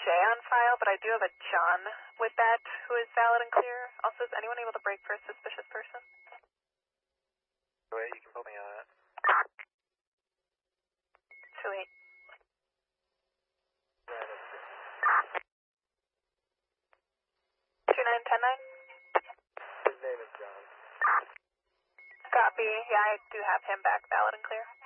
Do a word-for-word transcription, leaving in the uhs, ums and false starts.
Jay on file, but I do have a John with that who is valid and clear. Also, is anyone able to break for a suspicious person? Wait, you can put me on it. two eight. two nine ten nine? His name is John. Copy. Yeah, I do have him back valid and clear.